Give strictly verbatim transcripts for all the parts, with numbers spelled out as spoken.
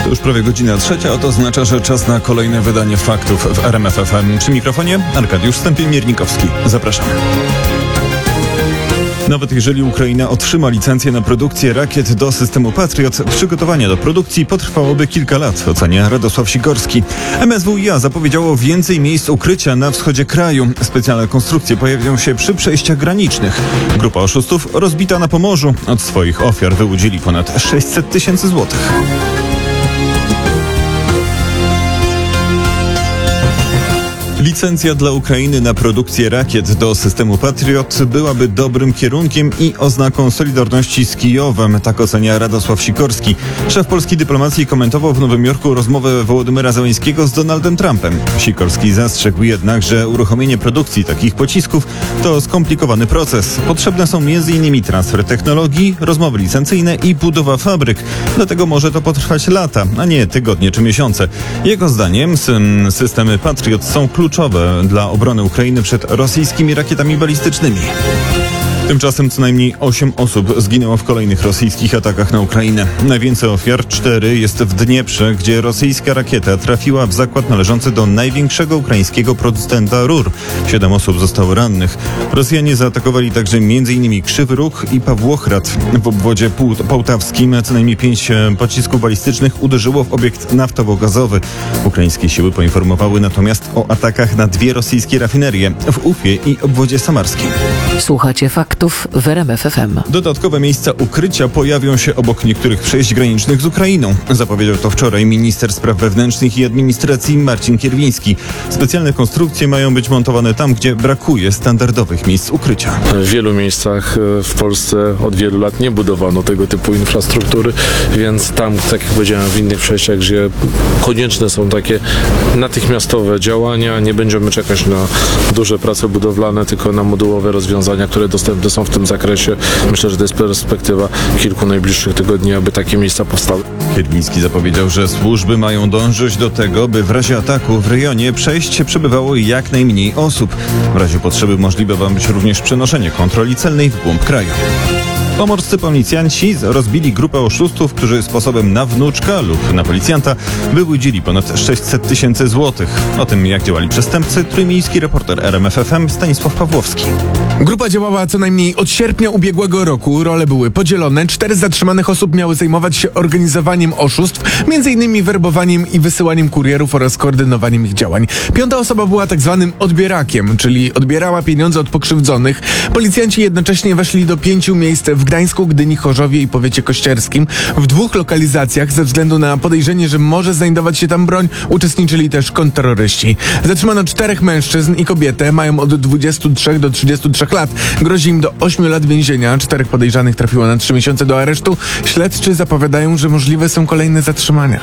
To już prawie godzina trzecia, a to oznacza, że czas na kolejne wydanie faktów w R M F F M. Przy mikrofonie Arkadiusz Stępień-Miernikowski. Zapraszam. Nawet jeżeli Ukraina otrzyma licencję na produkcję rakiet do systemu Patriot, przygotowanie do produkcji potrwałoby kilka lat, ocenia Radosław Sikorski. M S W i A zapowiedziało więcej miejsc ukrycia na wschodzie kraju. Specjalne konstrukcje pojawią się przy przejściach granicznych. Grupa oszustów rozbita na Pomorzu od swoich ofiar wyłudzili ponad sześćset tysięcy złotych. Licencja dla Ukrainy na produkcję rakiet do systemu Patriot byłaby dobrym kierunkiem i oznaką solidarności z Kijowem, tak ocenia Radosław Sikorski. Szef polskiej dyplomacji komentował w Nowym Jorku rozmowę Wołodymyra Zełenskiego z Donaldem Trumpem. Sikorski zastrzegł jednak, że uruchomienie produkcji takich pocisków to skomplikowany proces. Potrzebne są między innymi transfer technologii, rozmowy licencyjne i budowa fabryk. Dlatego może to potrwać lata, a nie tygodnie czy miesiące. Jego zdaniem systemy Patriot są kluczowe dla obrony Ukrainy przed rosyjskimi rakietami balistycznymi. Tymczasem co najmniej osiem osób zginęło w kolejnych rosyjskich atakach na Ukrainę. Najwięcej ofiar, cztery, jest w Dnieprze, gdzie rosyjska rakieta trafiła w zakład należący do największego ukraińskiego producenta rur. Siedem osób zostało rannych. Rosjanie zaatakowali także między innymi Krzywy Róg i Pawłochrad. W obwodzie połtawskim co najmniej pięć pocisków balistycznych uderzyło w obiekt naftowo-gazowy. Ukraińskie siły poinformowały natomiast o atakach na dwie rosyjskie rafinerie w Ufie i obwodzie samarskim. Słuchacie faktów w R M F F M. Dodatkowe miejsca ukrycia pojawią się obok niektórych przejść granicznych z Ukrainą. Zapowiedział to wczoraj minister spraw wewnętrznych i administracji Marcin Kierwiński. Specjalne konstrukcje mają być montowane tam, gdzie brakuje standardowych miejsc ukrycia. W wielu miejscach w Polsce od wielu lat nie budowano tego typu infrastruktury, więc tam, tak jak powiedziałem, w innych przejściach, gdzie konieczne są takie natychmiastowe działania, nie będziemy czekać na duże prace budowlane, tylko na modułowe rozwiązania, które dostępne są w tym zakresie. Myślę, że to jest perspektywa kilku najbliższych tygodni, aby takie miejsca powstały. Kierwiński zapowiedział, że służby mają dążyć do tego, by w razie ataku w rejonie przejść przebywało jak najmniej osób. W razie potrzeby możliwe ma być również przenoszenie kontroli celnej w głąb kraju. Pomorscy policjanci rozbili grupę oszustów, którzy sposobem na wnuczka lub na policjanta wyłudzili ponad sześćset tysięcy złotych. O tym, jak działali przestępcy, trójmiejski reporter R M F F M Stanisław Pawłowski. Grupa działała co najmniej od sierpnia ubiegłego roku. Role były podzielone. Cztery z zatrzymanych osób miały zajmować się organizowaniem oszustw, między innymi werbowaniem i wysyłaniem kurierów oraz koordynowaniem ich działań. Piąta osoba była tak zwanym odbierakiem, czyli odbierała pieniądze od pokrzywdzonych. Policjanci jednocześnie weszli do pięciu miejsc w Gdańsku, Gdyni, Chorzowie i powiecie kościerskim. W dwóch lokalizacjach ze względu na podejrzenie, że może znajdować się tam broń, uczestniczyli też kontrterroryści. Zatrzymano czterech mężczyzn i kobietę, mają od dwudziestu trzech do trzydziestu trzech lat. Grozi im do ośmiu lat więzienia. Czterech podejrzanych trafiło na trzy miesiące do aresztu. Śledczy zapowiadają, że możliwe są kolejne zatrzymania.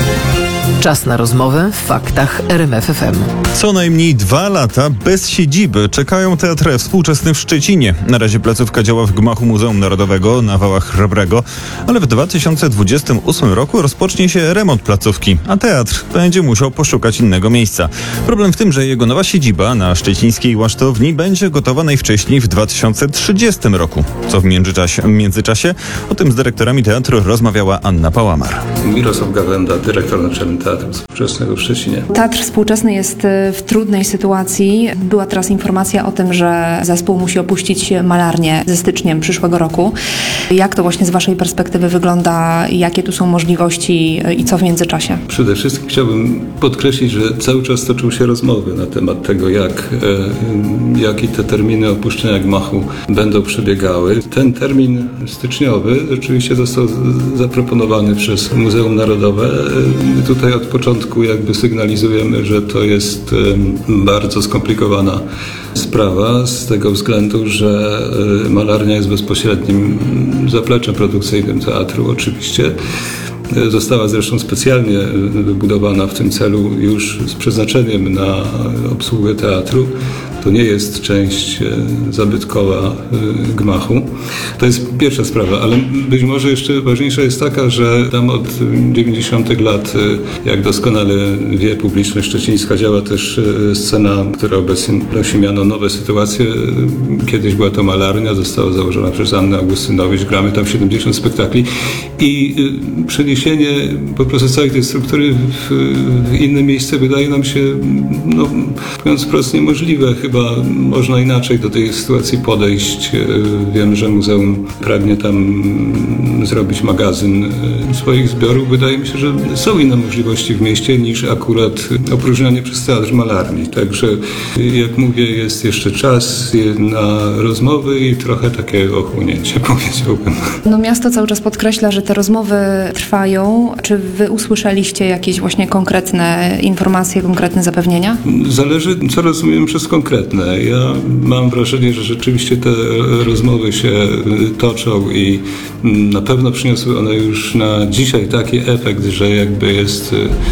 Czas na rozmowę w faktach R M F F M. Co najmniej dwa lata bez siedziby czekają teatry współczesne w Szczecinie. Na razie placówka działa w gmachu Muzeum Narodowego na Wałach Chrobrego, ale w dwa tysiące dwudziestym ósmym roku rozpocznie się remont placówki, a teatr będzie musiał poszukać innego miejsca. Problem w tym, że jego nowa siedziba na szczecińskiej Łasztowni będzie gotowa najwcześniej w dwa tysiące trzydziestym roku. Co w międzyczasie? W międzyczasie? O tym z dyrektorami teatru rozmawiała Anna Pałamar. Mirosław Gawenda, dyrektor naczelny Teatru Współczesnego w Szczecinie. Teatr Współczesny jest w trudnej sytuacji. Była teraz informacja o tym, że zespół musi opuścić malarnię ze styczniem przyszłego roku. Jak to właśnie z waszej perspektywy wygląda? Jakie tu są możliwości i co w międzyczasie? Przede wszystkim chciałbym podkreślić, że cały czas toczą się rozmowy na temat tego, jak, jakie te terminy opuszczenia gmachu będą przebiegały. Ten termin styczniowy rzeczywiście został zaproponowany przez Muzeum Narodowe. Tutaj od początku jakby sygnalizujemy, że to jest bardzo skomplikowana sprawa z tego względu, że malarnia jest bezpośrednim zapleczem produkcyjnym teatru oczywiście. Została zresztą specjalnie wybudowana w tym celu już z przeznaczeniem na obsługę teatru. To nie jest część zabytkowa gmachu. To jest pierwsza sprawa, ale być może jeszcze ważniejsza jest taka, że tam od dziewięćdziesiątych lat, jak doskonale wie publiczność szczecińska, działa też scena, która obecnie nosi miano Nowe Sytuacje. Kiedyś była to malarnia, została założona przez Annę Augustynowicz. Gramy tam siedemdziesiąt spektakli i przeniesienie po prostu całej tej struktury w, w inne miejsce wydaje nam się, no, mówiąc wprost, niemożliwe. Chyba można inaczej do tej sytuacji podejść. Wiem, że muzeum pragnie tam zrobić magazyn swoich zbiorów. Wydaje mi się, że są inne możliwości w mieście niż akurat opróżnianie przez teatr malarni. Także, jak mówię, jest jeszcze czas na rozmowy i trochę takie ochłonięcie, powiedziałbym. No miasto cały czas podkreśla, że te rozmowy trwają. Czy wy usłyszeliście jakieś właśnie konkretne informacje, konkretne zapewnienia? Zależy, co rozumiem przez konkretne. Ja mam wrażenie, że rzeczywiście te rozmowy się toczą i na pewno przyniosły one już na dzisiaj taki efekt, że jakby jest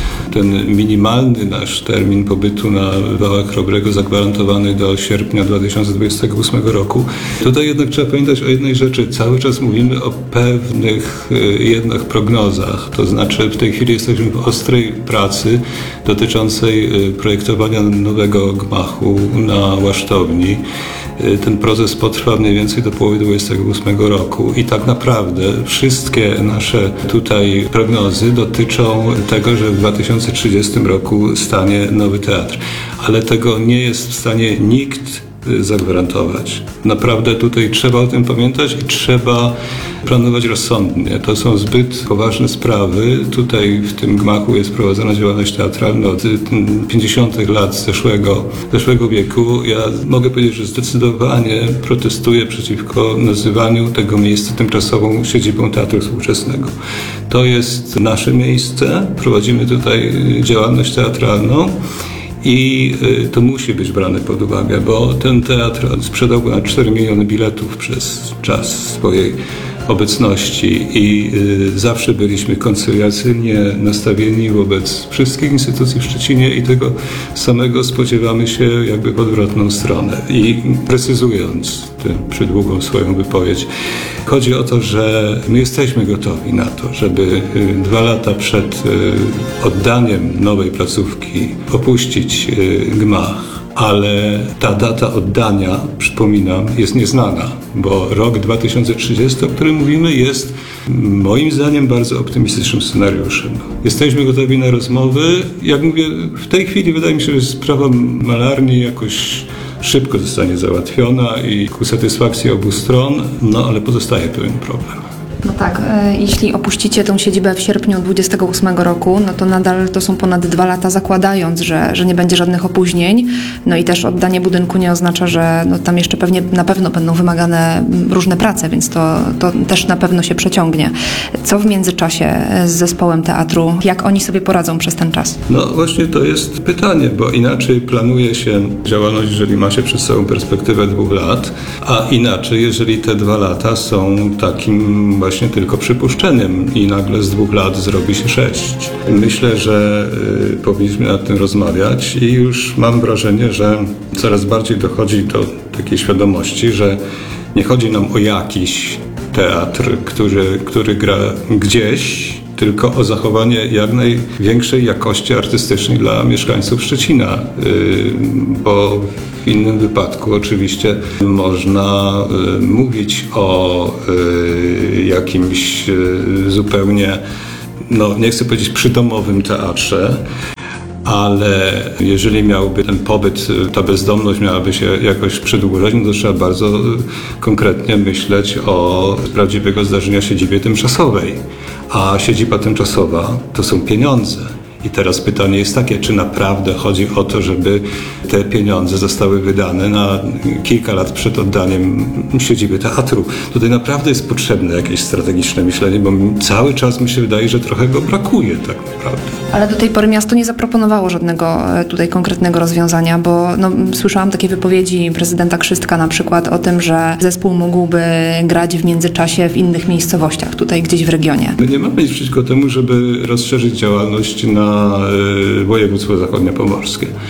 ten minimalny nasz termin pobytu na Wałach Chrobrego zagwarantowany do sierpnia dwa tysiące dwudziestego ósmego roku. Tutaj jednak trzeba pamiętać o jednej rzeczy. Cały czas mówimy o pewnych jednak prognozach. To znaczy w tej chwili jesteśmy w ostrej pracy dotyczącej projektowania nowego gmachu na Łasztowni. Ten proces potrwa mniej więcej do połowy dwudziestego ósmego roku i tak naprawdę wszystkie nasze tutaj prognozy dotyczą tego, że w dwa tysiące trzydziestym roku stanie nowy teatr. Ale tego nie jest w stanie nikt zagwarantować. Naprawdę tutaj trzeba o tym pamiętać i trzeba planować rozsądnie. To są zbyt poważne sprawy. Tutaj w tym gmachu jest prowadzona działalność teatralna od pięćdziesiątych lat zeszłego, zeszłego wieku. Ja mogę powiedzieć, że zdecydowanie protestuję przeciwko nazywaniu tego miejsca tymczasową siedzibą Teatru Współczesnego. To jest nasze miejsce. Prowadzimy tutaj działalność teatralną. I to musi być brane pod uwagę, bo ten teatr sprzedał ponad cztery miliony biletów przez czas swojej obecności i zawsze byliśmy koncyliacyjnie nastawieni wobec wszystkich instytucji w Szczecinie i tego samego spodziewamy się jakby w odwrotną stronę. I precyzując tę przydługą swoją wypowiedź, chodzi o to, że my jesteśmy gotowi na to, żeby dwa lata przed oddaniem nowej placówki opuścić gmach. Ale ta data oddania, przypominam, jest nieznana, bo rok dwa tysiące trzydziesty, o którym mówimy, jest moim zdaniem bardzo optymistycznym scenariuszem. Jesteśmy gotowi na rozmowy. Jak mówię, w tej chwili wydaje mi się, że sprawa malarni jakoś szybko zostanie załatwiona i ku satysfakcji obu stron, no ale pozostaje pewien problem. No tak, e, jeśli opuścicie tę siedzibę w sierpniu dwudziestego ósmego roku, no to nadal to są ponad dwa lata, zakładając, że, że nie będzie żadnych opóźnień. No i też oddanie budynku nie oznacza, że no tam jeszcze pewnie na pewno będą wymagane różne prace, więc to, to też na pewno się przeciągnie. Co w międzyczasie z zespołem teatru? Jak oni sobie poradzą przez ten czas? No właśnie to jest pytanie, bo inaczej planuje się działalność, jeżeli ma się przed sobą perspektywę dwóch lat, a inaczej, jeżeli te dwa lata są takim właśnie tylko przypuszczeniem i nagle z dwóch lat zrobi się sześć. Myślę, że y, powinniśmy nad tym rozmawiać i już mam wrażenie, że coraz bardziej dochodzi do takiej świadomości, że nie chodzi nam o jakiś teatr, który, który gra gdzieś, tylko o zachowanie jak największej jakości artystycznej dla mieszkańców Szczecina, bo w innym wypadku oczywiście można mówić o jakimś zupełnie, no nie chcę powiedzieć przydomowym teatrze, ale jeżeli miałby ten pobyt, ta bezdomność miałaby się jakoś przedłużać, no to trzeba bardzo konkretnie myśleć o prawdziwego zdarzenia siedzibie tymczasowej. A siedziba tymczasowa to są pieniądze. I teraz pytanie jest takie, czy naprawdę chodzi o to, żeby te pieniądze zostały wydane na kilka lat przed oddaniem siedziby teatru. Tutaj naprawdę jest potrzebne jakieś strategiczne myślenie, bo cały czas mi się wydaje, że trochę go brakuje tak naprawdę. Ale do tej pory miasto nie zaproponowało żadnego tutaj konkretnego rozwiązania, bo no, słyszałam takie wypowiedzi prezydenta Krzystka na przykład o tym, że zespół mógłby grać w międzyczasie w innych miejscowościach, tutaj gdzieś w regionie. My nie mamy nic przeciwko temu, żeby rozszerzyć działalność na województwo zachodniopomorskie.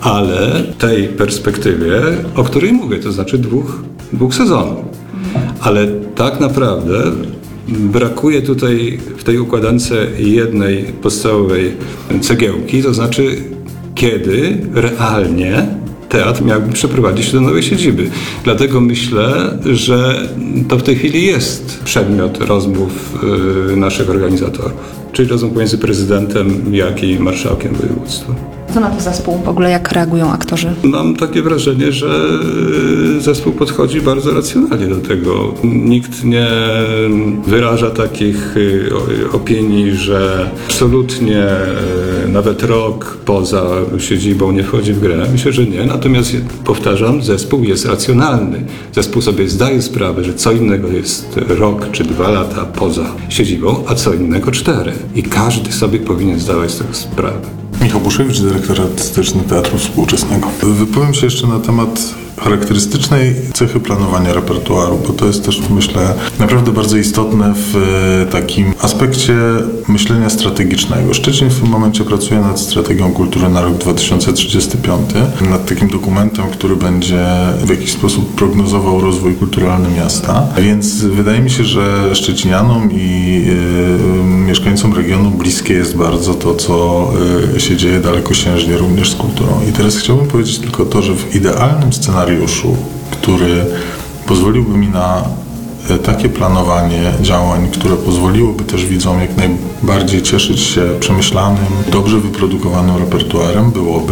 ale tej perspektywie, o której mówię, to znaczy dwóch, dwóch sezonów. Ale tak naprawdę brakuje tutaj w tej układance jednej podstawowej cegiełki, to znaczy kiedy realnie teatr miałby przeprowadzić się do nowej siedziby. Dlatego myślę, że to w tej chwili jest przedmiot rozmów yy, naszych organizatorów, czyli rozmów pomiędzy prezydentem, jak i marszałkiem województwa. Co na to zespół? W ogóle jak reagują aktorzy? Mam takie wrażenie, że zespół podchodzi bardzo racjonalnie do tego. Nikt nie wyraża takich opinii, że absolutnie nawet rok poza siedzibą nie wchodzi w grę. Myślę, że nie. Natomiast powtarzam, zespół jest racjonalny. Zespół sobie zdaje sprawę, że co innego jest rok czy dwa lata poza siedzibą, a co innego cztery. I każdy sobie powinien zdawać z tego sprawę. Michał Buszewicz, dyrektor artystyczny Teatru Współczesnego. Wypowiem się jeszcze na temat charakterystycznej cechy planowania repertuaru, bo to jest też, myślę, naprawdę bardzo istotne w takim aspekcie myślenia strategicznego. Szczecin w tym momencie pracuje nad strategią kultury na rok dwa tysiące trzydziesty piąty, nad takim dokumentem, który będzie w jakiś sposób prognozował rozwój kulturalny miasta, więc wydaje mi się, że szczecinianom i y, mieszkańcom regionu bliskie jest bardzo to, co y, się dzieje dalekosiężnie również z kulturą. I teraz chciałbym powiedzieć tylko to, że w idealnym scenariuszu, który pozwoliłby mi na takie planowanie działań, które pozwoliłoby też widzom jak najbardziej cieszyć się przemyślanym, dobrze wyprodukowanym repertuarem, byłoby,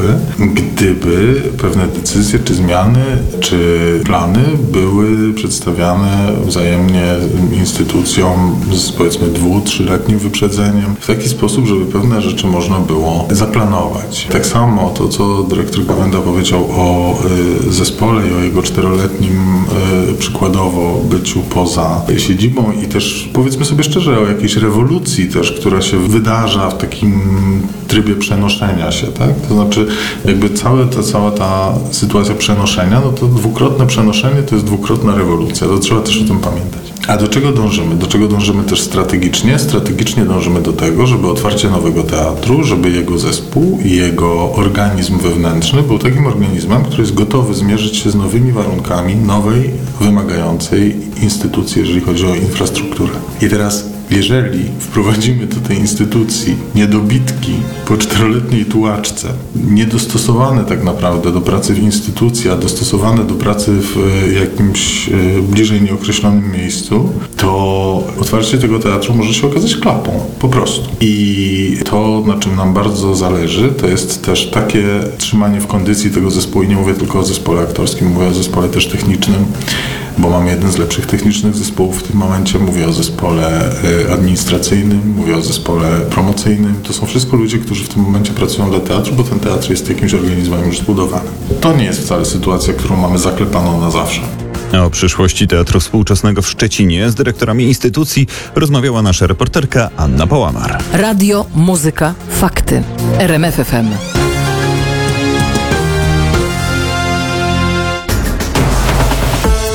gdyby pewne decyzje, czy zmiany, czy plany były przedstawiane wzajemnie instytucjom z powiedzmy dwu-, trzyletnim wyprzedzeniem, w taki sposób, żeby pewne rzeczy można było zaplanować. Tak samo to, co dyrektor Gawenda powiedział o y, zespole i o jego czteroletnim y, przykładowo byciu po poza siedzibą i też powiedzmy sobie szczerze o jakiejś rewolucji też, która się wydarza w takim trybie przenoszenia się, tak? To znaczy jakby całe ta, cała ta sytuacja przenoszenia, no to dwukrotne przenoszenie to jest dwukrotna rewolucja, to trzeba też o tym pamiętać. A do czego dążymy? Do czego dążymy też strategicznie? Strategicznie dążymy do tego, żeby otwarcie nowego teatru, żeby jego zespół i jego organizm wewnętrzny był takim organizmem, który jest gotowy zmierzyć się z nowymi warunkami nowej, wymagającej instytucji, jeżeli chodzi o infrastrukturę. I teraz jeżeli wprowadzimy do tej instytucji niedobitki po czteroletniej tułaczce, niedostosowane tak naprawdę do pracy w instytucji, a dostosowane do pracy w jakimś bliżej nieokreślonym miejscu, to otwarcie tego teatru może się okazać klapą, po prostu. I to, na czym nam bardzo zależy, to jest też takie trzymanie w kondycji tego zespołu, i nie mówię tylko o zespole aktorskim, mówię o zespole też technicznym, bo mamy jeden z lepszych technicznych zespołów w tym momencie, mówię o zespole administracyjnym, mówię o zespole promocyjnym. To są wszystko ludzie, którzy w tym momencie pracują dla teatru, bo ten teatr jest jakimś organizmem już zbudowanym. To nie jest wcale sytuacja, którą mamy zaklepaną na zawsze. O przyszłości Teatru Współczesnego w Szczecinie z dyrektorami instytucji rozmawiała nasza reporterka Anna Połamar. Radio, muzyka, fakty. R M F F M.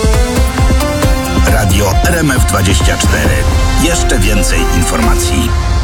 Radio R M F dwadzieścia cztery. Jeszcze więcej informacji.